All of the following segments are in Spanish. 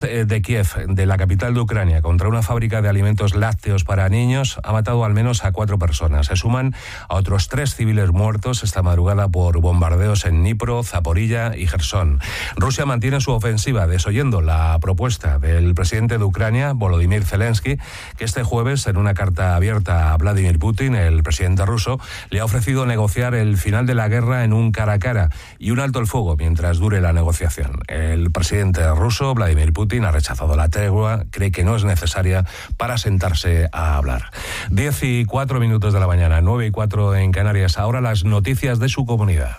de Kiev, de la capital de Ucrania, contra una fábrica de alimentos lácteos para niños ha matado al menos a 4 personas. Se suman a otros 3 civiles muertos esta madrugada por bombardeos en Dnipro, Zaporilla y Jersón. Rusia mantiene su ofensiva, desoyendo la propuesta del presidente de Ucrania, Volodymyr Zelensky, que este jueves, en una carta abierta a Vladimir Putin, el presidente ruso, le ha ofrecido negociar el final de la guerra en un cara a cara y un alto el fuego mientras dure la negociación. El presidente ruso, Vladimir Putin, ha rechazado la tregua, cree que no es necesaria para sentarse a hablar. 10:04 de la mañana, 9:04 en Canarias. Ahora las noticias de su comunidad.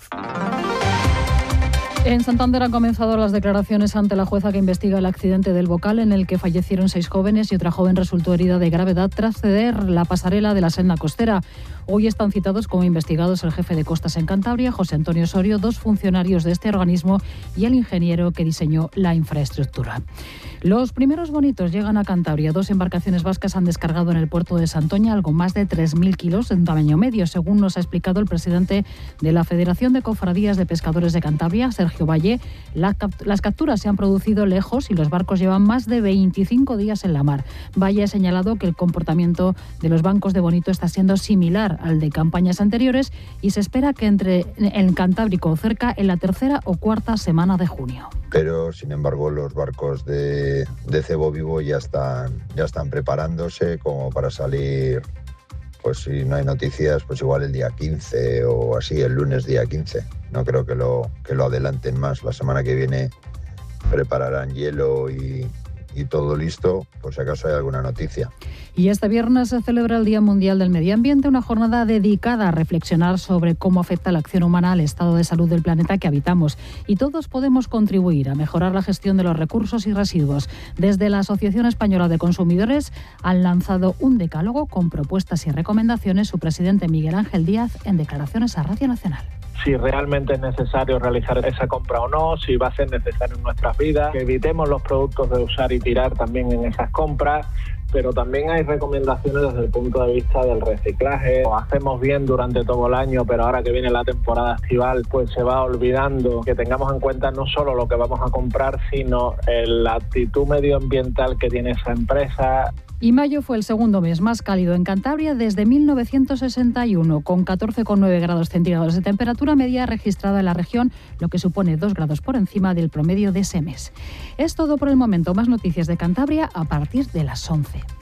En Santander han comenzado las declaraciones ante la jueza que investiga el accidente del Bocal, en el que fallecieron 6 jóvenes y otra joven resultó herida de gravedad tras ceder la pasarela de la senda costera. Hoy están citados como investigados el jefe de Costas en Cantabria, José Antonio Osorio, 2 funcionarios de este organismo y el ingeniero que diseñó la infraestructura. Los primeros bonitos llegan a Cantabria. 2 embarcaciones vascas han descargado en el puerto de Santoña algo más de 3.000 kilos en tamaño medio, según nos ha explicado el presidente de la Federación de Cofradías de Pescadores de Cantabria, Sergio Valle. Las capturas se han producido lejos y los barcos llevan más de 25 días en la mar. Valle ha señalado que el comportamiento de los bancos de bonito está siendo similar al de campañas anteriores y se espera que entre en Cantábrico cerca en la 3ª o 4ª semana de junio. Pero, sin embargo, los barcos de cebo vivo ya están preparándose como para salir, pues si no hay noticias, pues igual el día 15 o así, el lunes día 15. No creo que lo adelanten más. La semana que viene prepararán hielo y todo listo, por si acaso hay alguna noticia. Y este viernes se celebra el Día Mundial del Medio Ambiente, una jornada dedicada a reflexionar sobre cómo afecta la acción humana al estado de salud del planeta que habitamos. Y todos podemos contribuir a mejorar la gestión de los recursos y residuos. Desde la Asociación Española de Consumidores han lanzado un decálogo con propuestas y recomendaciones, su presidente Miguel Ángel Díaz, en declaraciones a Radio Nacional. Si realmente es necesario realizar esa compra o no, si va a ser necesario en nuestras vidas, que evitemos los productos de usar y tirar también en esas compras, pero también hay recomendaciones desde el punto de vista del reciclaje. Lo hacemos bien durante todo el año, pero ahora que viene la temporada estival, pues se va olvidando que tengamos en cuenta no solo lo que vamos a comprar, sino la actitud medioambiental que tiene esa empresa. Y mayo fue el segundo mes más cálido en Cantabria desde 1961, con 14,9 grados centígrados de temperatura media registrada en la región, lo que supone 2 grados por encima del promedio de ese mes. Es todo por el momento. Más noticias de Cantabria a partir de las 11.